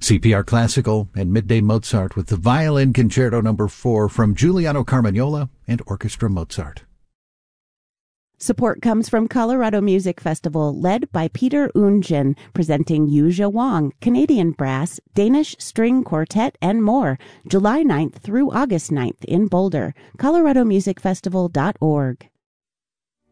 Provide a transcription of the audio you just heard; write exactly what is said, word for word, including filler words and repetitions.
C P R Classical and Midday Mozart with the Violin Concerto number four from Giuliano Carmagnola and Orchestra Mozart. Support comes from Colorado Music Festival, led by Peter Oundjian, presenting Yuja Wang, Canadian Brass, Danish String Quartet, and more, July ninth through August ninth in Boulder. colorado music festival dot org.